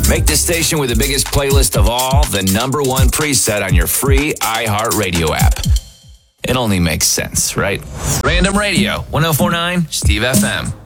Make the station with the biggest playlist of all the number one preset on your free iHeartRadio app. It only makes sense, right? Random Radio, 104.9 Steve FM.